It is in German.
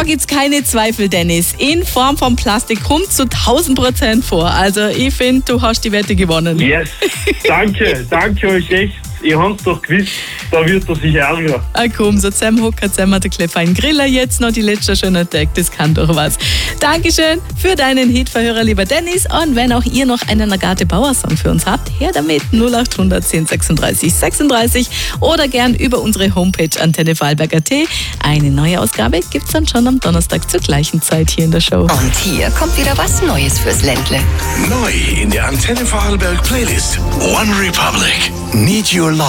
Da gibt's keine Zweifel, Dennis. In Form von Plastik kommt zu 1000% vor. Also ich finde, du hast die Wette gewonnen. Yes, danke euch echt. Ihr habt's doch gewusst, da wird er sich ärgern. Ah komm, so zusammen hocken, zusammen der Kleff ein Griller jetzt noch die letzten schönen Tage, das kann doch was. Dankeschön für deinen Hitverhörer, lieber Dennis. Und wenn auch ihr noch einen Agathe Bauer-Song für uns habt, her damit 0800 10 36 36 oder gern über unsere Homepage Antenne Vorarlberg.at. Eine neue Ausgabe gibt's dann schon am Donnerstag zur gleichen Zeit hier in der Show. Und hier kommt wieder was Neues fürs Ländle. Neu in der Antenne Vorarlberg Playlist. One Republic. Need Your Love.